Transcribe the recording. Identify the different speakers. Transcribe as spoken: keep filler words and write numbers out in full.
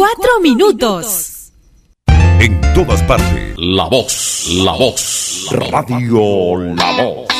Speaker 1: cuatro minutos.
Speaker 2: En todas partes, la voz, la voz, Radio La Voz.